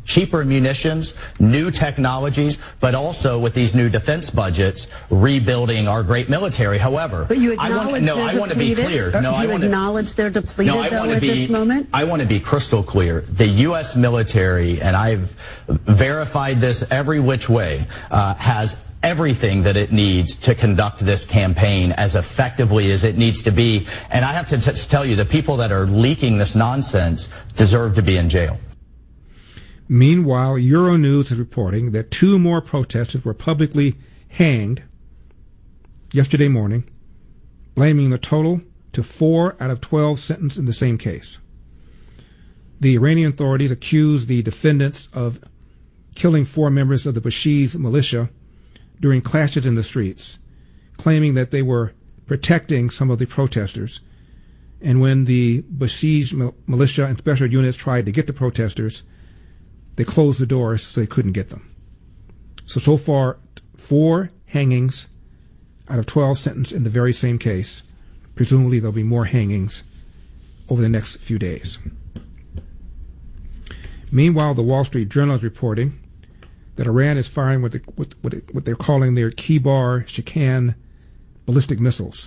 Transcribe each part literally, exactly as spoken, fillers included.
cheaper munitions, new technologies, but also with these new defense budgets, rebuilding our great military. However, but you acknowledge I want, no, they're I want to be depleted? clear. No, Do I you want to acknowledge they're depleted, no, I though, at be, this moment? I want to be crystal clear. The U S military, and I've verified this every which way, uh, has everything that it needs to conduct this campaign as effectively as it needs to be. And I have to t- tell you, the people that are leaking this nonsense deserve to be in jail. Meanwhile, Euronews is reporting that two more protesters were publicly hanged yesterday morning, blaming the total to four out of twelve sentenced in the same case. The Iranian authorities accused the defendants of killing four members of the Bashi's militia during clashes in the streets, claiming that they were protecting some of the protesters. And when the Bashi's militia and special units tried to get the protesters, they closed the doors so they couldn't get them. So, so far, four hangings out of twelve sentenced in the very same case. Presumably there'll be more hangings over the next few days. Meanwhile, the Wall Street Journal is reporting that Iran is firing what, the, what, what, what they're calling their Kibar Shikan ballistic missiles.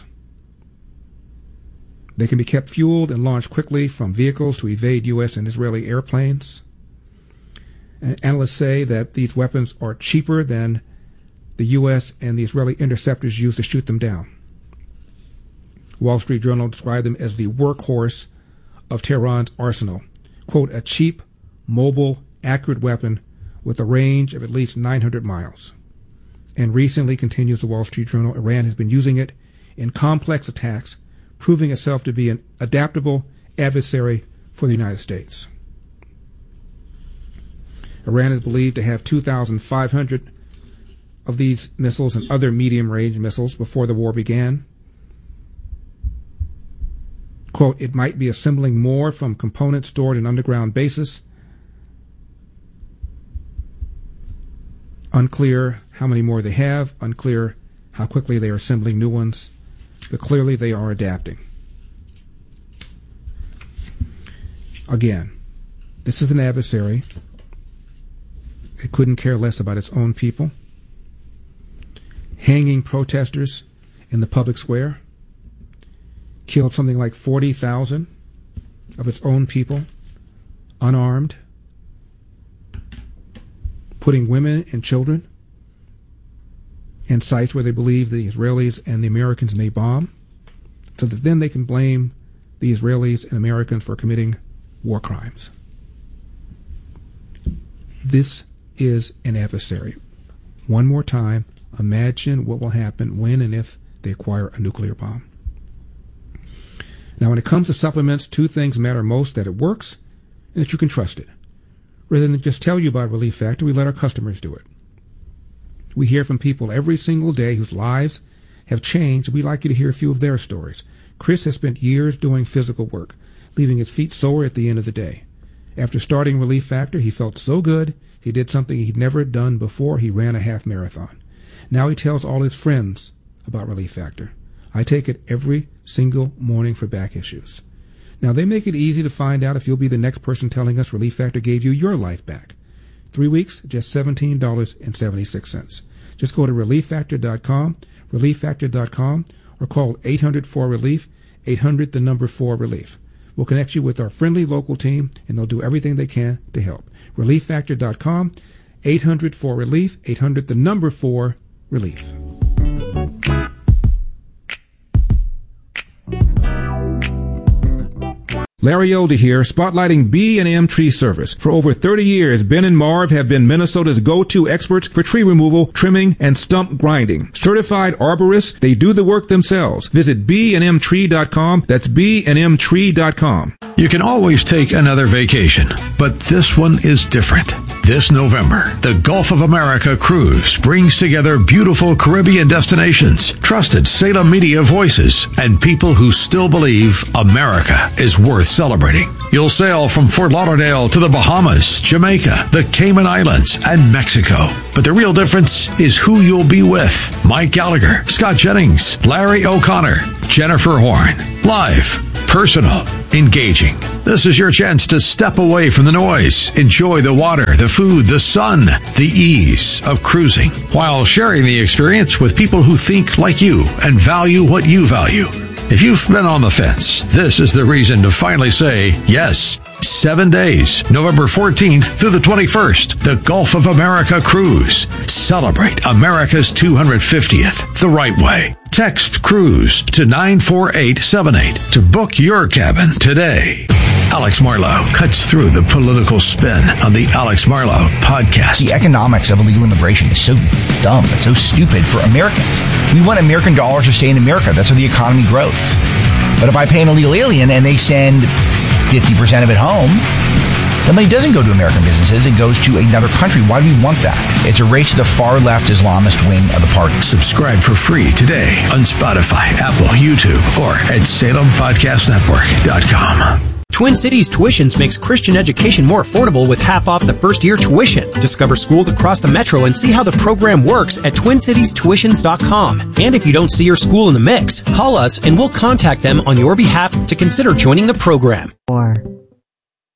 They can be kept fueled and launched quickly from vehicles to evade U S and Israeli airplanes. And analysts say that these weapons are cheaper than the U S and the Israeli interceptors used to shoot them down. Wall Street Journal described them as the workhorse of Tehran's arsenal. Quote, a cheap, mobile, accurate weapon with a range of at least nine hundred miles. And recently, continues the Wall Street Journal, Iran has been using it in complex attacks, proving itself to be an adaptable adversary for the United States. Iran is believed to have two thousand five hundred of these missiles and other medium-range missiles before the war began. Quote, it might be assembling more from components stored in underground bases. Unclear how many more they have, unclear how quickly they are assembling new ones, but clearly they are adapting. Again, this is an adversary. It couldn't care less about its own people. Hanging protesters in the public square. Killed something like forty thousand of its own people, unarmed. Putting women and children in sites where they believe the Israelis and the Americans may bomb, so that then they can blame the Israelis and Americans for committing war crimes. This is an adversary. One more time, imagine what will happen when and if they acquire a nuclear bomb. Now, when it comes to supplements, two things matter most: that it works and that you can trust it. Rather than just tell you about Relief Factor, we let our customers do it. We hear from people every single day whose lives have changed. We'd like you to hear a few of their stories. Chris has spent years doing physical work, leaving his feet sore at the end of the day. After starting Relief Factor, he felt so good, he did something he'd never done before. He ran a half marathon. Now he tells all his friends about Relief Factor. I take it every single morning for back issues. Now, they make it easy to find out if you'll be the next person telling us Relief Factor gave you your life back. Three weeks, just seventeen dollars and seventy-six cents. Just go to relief factor dot com, relief factor dot com, or call eight hundred four relief, eight hundred the number four relief. We'll connect you with our friendly local team, and they'll do everything they can to help. relief factor dot com, eight hundred four relief, eight hundred the number four relief. Larry Older here, spotlighting B and M Tree Service. For over thirty years, Ben and Marv have been Minnesota's go-to experts for tree removal, trimming, and stump grinding. Certified arborists, they do the work themselves. Visit b and m tree dot com. That's b and m tree dot com. You can always take another vacation, but this one is different. This November, the Gulf of America Cruise brings together beautiful Caribbean destinations, trusted Salem media voices, and people who still believe America is worth celebrating. You'll sail from Fort Lauderdale to the Bahamas, Jamaica, the Cayman Islands, and Mexico. But the real difference is who you'll be with. Mike Gallagher, Scott Jennings, Larry O'Connor, Jennifer Horn. Live, personal, engaging. This is your chance to step away from the noise, enjoy the water, the food, the sun, the ease of cruising, while sharing the experience with people who think like you and value what you value. If you've been on the fence, this is the reason to finally say yes. Seven days, November fourteenth through the twenty-first, the Gulf of America Cruise. Celebrate America's two hundred fiftieth the right way. Text CRUISE to nine four eight seven eight to book your cabin today. Alex Marlow cuts through the political spin on the Alex Marlow Podcast. The economics of illegal immigration is so dumb. It's so stupid for Americans. We want American dollars to stay in America. That's how the economy grows. But if I pay an illegal alien and they send fifty percent of it home, the money doesn't go to American businesses. It goes to another country. Why do we want that? It's a race to the far-left Islamist wing of the party. Subscribe for free today on Spotify, Apple, YouTube, or at Salem Podcast Network dot com. Twin Cities Tuitions makes Christian education more affordable with half off the first year tuition. Discover schools across the metro and see how the program works at twin cities tuitions dot com. And if you don't see your school in the mix, call us and we'll contact them on your behalf to consider joining the program. Or